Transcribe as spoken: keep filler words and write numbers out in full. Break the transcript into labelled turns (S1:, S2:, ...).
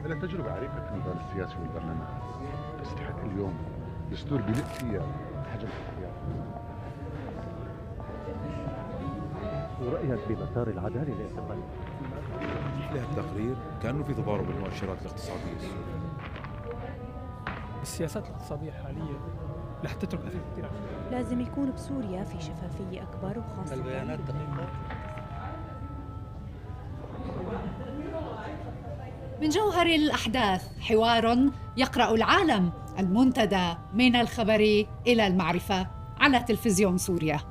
S1: أنا تجربة عريقة في النضال السياسي والبرلماني، تستحق اليوم دستور بناء فيها حجم الحريات.
S2: ورأيك بمسار العدالة الاعتقالي؟
S3: له التقرير كأنه في تضارب بالمؤشرات الاقتصادية السورية.
S4: السياسات الاقتصادية الحالية رح تترك أثر كثير.
S5: لازم يكون بسوريا في شفافية أكبر، وخاصة
S6: البيانات دقيقة.
S7: من جوهر الأحداث حوار يقرأ العالم، المنتدى من الخبر إلى المعرفة على تلفزيون سوريا.